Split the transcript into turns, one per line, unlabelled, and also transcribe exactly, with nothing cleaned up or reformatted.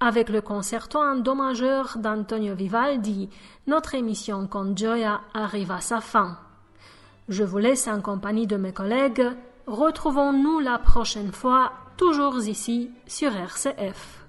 Avec le concerto en do majeur d'Antonio Vivaldi, notre émission Con Gioia arrive à sa fin. Je vous laisse en compagnie de mes collègues. Retrouvons-nous la prochaine fois, toujours ici sur R C F.